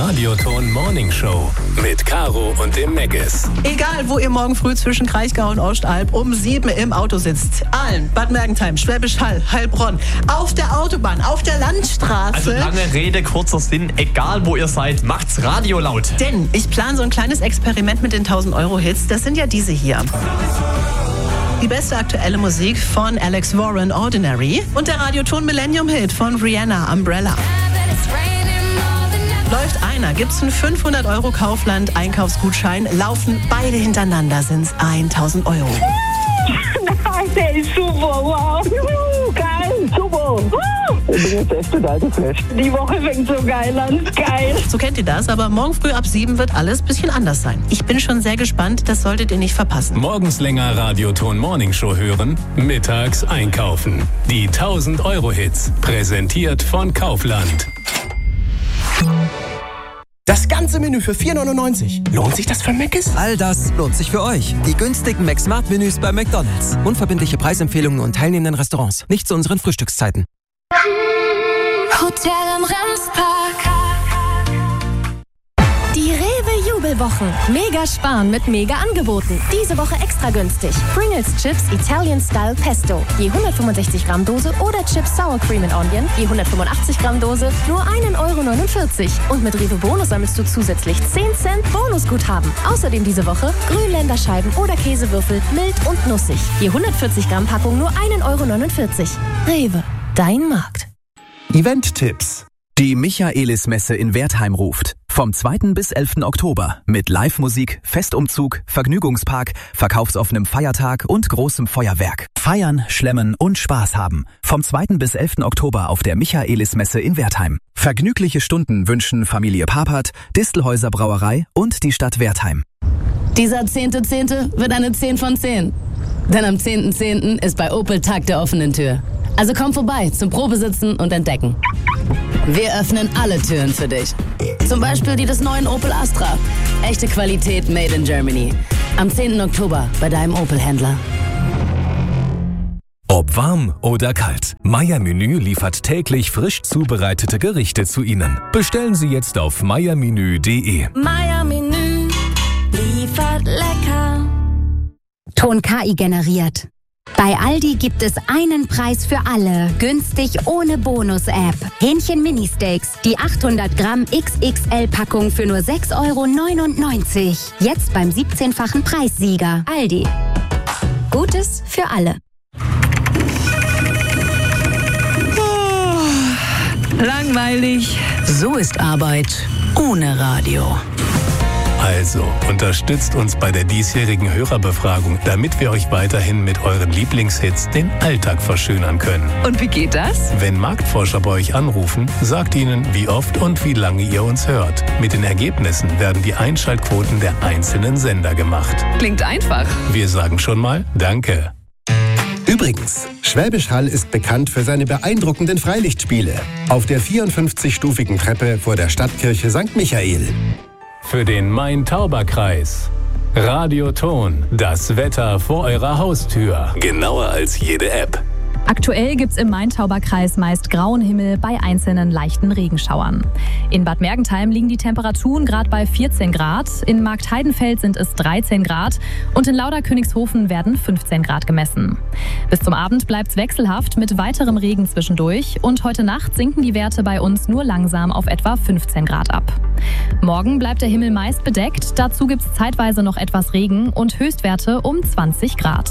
Radioton Morning Show mit Caro und dem Meggis. Egal, wo ihr morgen früh zwischen Kraichgau und Ostalb um 7 im Auto sitzt. Aalen, Bad Mergentheim, Schwäbisch Hall, Heilbronn, auf der Autobahn, auf der Landstraße. Also lange Rede, kurzer Sinn, egal wo ihr seid, macht's Radio laut. Denn ich plane so ein kleines Experiment mit den 1000-Euro-Hits. Das sind ja diese hier. Die beste aktuelle Musik von Alex Warren, Ordinary. Und der Radioton Millennium-Hit von Rihanna, Umbrella. Läuft einer, gibt's einen 500 € Kaufland-Einkaufsgutschein. Laufen beide hintereinander, sind's 1000 Euro. Der ist super, wow. Juhu, geil, super. Ich bin jetzt echt total geflasht. Die Woche fängt so geil an, geil. So kennt ihr das, aber morgen früh ab 7 wird alles ein bisschen anders sein. Ich bin schon sehr gespannt, das solltet ihr nicht verpassen. Morgens länger Radioton Morning Show hören, mittags einkaufen. Die 1000-Euro-Hits, präsentiert von Kaufland. Das ganze Menü für 4,99. Lohnt sich das für Meggis? All das lohnt sich für euch. Die günstigen McSmart-Menüs bei McDonald's. Unverbindliche Preisempfehlungen und teilnehmenden Restaurants. Nicht zu unseren Frühstückszeiten. Hotel am Remspark. Die Rewe-Jubelwochen. Mega sparen mit mega Angeboten. Diese Woche extra günstig. Pringles Chips Italian Style Pesto. Je 165 Gramm Dose oder Chips Sour Cream and Onion. Je 185 Gramm Dose. Nur 1,49 €. Und mit Rewe Bonus sammelst du zusätzlich 10 Cent Bonusguthaben. Außerdem diese Woche Grünländerscheiben oder Käsewürfel mild und nussig. Je 140 Gramm Packung nur 1,49 €. Rewe. Dein Markt. Event-Tipps. Die Michaelis-Messe in Wertheim ruft. Vom 2. bis 11. Oktober mit Live-Musik, Festumzug, Vergnügungspark, verkaufsoffenem Feiertag und großem Feuerwerk. Feiern, schlemmen und Spaß haben. Vom 2. bis 11. Oktober auf der Michaelis-Messe in Wertheim. Vergnügliche Stunden wünschen Familie Papert, Distelhäuser Brauerei und die Stadt Wertheim. Dieser 10.10. wird eine 10 von 10. Denn am 10.10. ist bei Opel Tag der offenen Tür. Also komm vorbei zum Probesitzen und Entdecken. Wir öffnen alle Türen für dich. Zum Beispiel die des neuen Opel Astra. Echte Qualität made in Germany. Am 10. Oktober bei deinem Opel-Händler. Ob warm oder kalt, Meier Menü liefert täglich frisch zubereitete Gerichte zu Ihnen. Bestellen Sie jetzt auf meiermenü.de. Meier Menü liefert lecker. Ton KI generiert. Bei Aldi gibt es einen Preis für alle. Günstig ohne Bonus-App. Hähnchen Mini-Steaks. Die 800 Gramm XXL-Packung für nur 6,99 €. Jetzt beim 17-fachen Preissieger. Aldi. Gutes für alle. Langweilig. So ist Arbeit ohne Radio. Also, unterstützt uns bei der diesjährigen Hörerbefragung, damit wir euch weiterhin mit euren Lieblingshits den Alltag verschönern können. Und wie geht das? Wenn Marktforscher bei euch anrufen, sagt ihnen, wie oft und wie lange ihr uns hört. Mit den Ergebnissen werden die Einschaltquoten der einzelnen Sender gemacht. Klingt einfach. Wir sagen schon mal Danke. Übrigens, Schwäbisch Hall ist bekannt für seine beeindruckenden Freilichtspiele. Auf der 54-stufigen Treppe vor der Stadtkirche St. Michael. Für den Main-Tauber-Kreis. Radioton, das Wetter vor eurer Haustür. Genauer als jede App. Aktuell gibt's im Main-Tauber-Kreis meist grauen Himmel bei einzelnen leichten Regenschauern. In Bad Mergentheim liegen die Temperaturen gerade bei 14 Grad, in Marktheidenfeld sind es 13 Grad und in Lauderkönigshofen werden 15 Grad gemessen. Bis zum Abend bleibt's wechselhaft mit weiterem Regen zwischendurch und heute Nacht sinken die Werte bei uns nur langsam auf etwa 15 Grad ab. Morgen bleibt der Himmel meist bedeckt, dazu gibt's zeitweise noch etwas Regen und Höchstwerte um 20 Grad.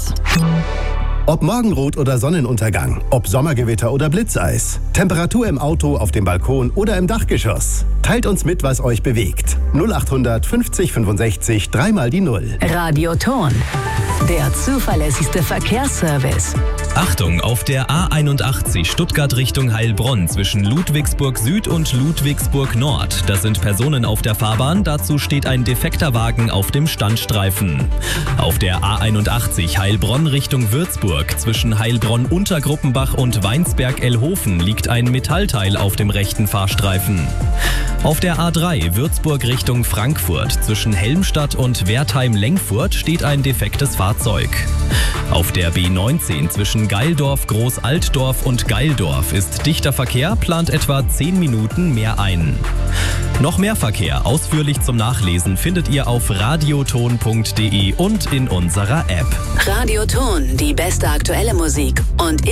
Ob Morgenrot oder Sonnenuntergang, ob Sommergewitter oder Blitzeis, Temperatur im Auto, auf dem Balkon oder im Dachgeschoss. Teilt uns mit, was euch bewegt. 0800 50 65 3 die 0. Radioton. Der zuverlässigste Verkehrsservice. Achtung, auf der A81 Stuttgart Richtung Heilbronn zwischen Ludwigsburg Süd und Ludwigsburg Nord. Da sind Personen auf der Fahrbahn, dazu steht ein defekter Wagen auf dem Standstreifen. Auf der A81 Heilbronn Richtung Würzburg zwischen Heilbronn-Untergruppenbach und Weinsberg-Ellhofen liegt ein Metallteil auf dem rechten Fahrstreifen. Auf der A3 Würzburg Richtung Frankfurt zwischen Helmstadt und Wertheim-Lengfurt steht ein defektes Fahrzeug. Auf der B19 zwischen Geildorf, Großaltdorf und Geildorf ist dichter Verkehr, plant etwa 10 Minuten mehr ein. Noch mehr Verkehr ausführlich zum Nachlesen findet ihr auf radioton.de und in unserer App. Radioton, die beste aktuelle Musik und